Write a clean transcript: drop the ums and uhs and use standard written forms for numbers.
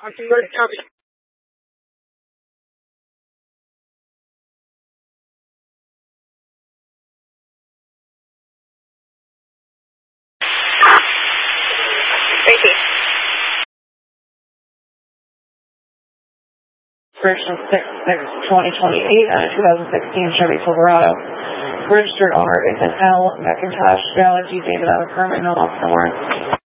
Copy. Registration 6/6/2028 on a 2016 Chevy Silverado. Registered owner is an L. McIntosh, valid, David, on a permit, no loss, no warrant.